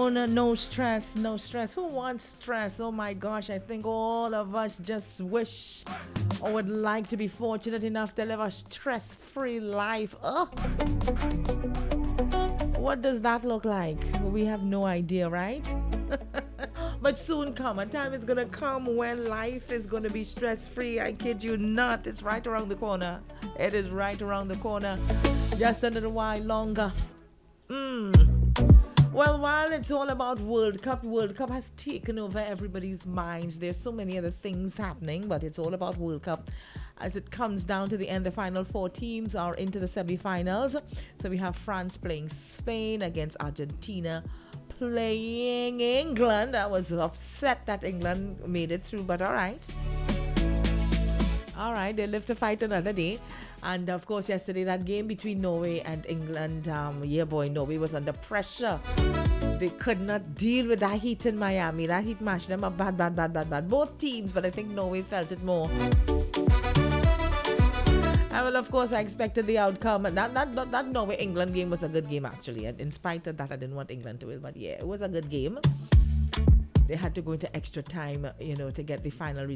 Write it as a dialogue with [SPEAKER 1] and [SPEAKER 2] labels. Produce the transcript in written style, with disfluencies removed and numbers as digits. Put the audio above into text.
[SPEAKER 1] no stress, no stress. Who wants stress? Oh my gosh, I think all of us just wish or would like to be fortunate enough to live a stress-free life. Oh, what does that look like? We have no idea, right? But soon come. A time is gonna come when life is gonna be stress-free. I kid you not. It's right around the corner. It is right around the corner. Just a little while longer. Well, while it's all about World Cup has taken over everybody's minds. There's so many other things happening, but it's all about World Cup. As it comes down to the end, the final four teams are into the semi-finals. So we have France playing Spain against Argentina playing England. I was upset that England made it through, but all right. All right, they live to fight another day. And of course, yesterday, that game between Norway and England, Norway was under pressure. They could not deal with that heat in Miami. That heat mashed them up bad. Both teams, but I think Norway felt it more. Well, of course, I expected the outcome. That Norway-England game was a good game, actually. And in spite of that, I didn't want England to win. But yeah, it was a good game. They had to go into extra time, to get the final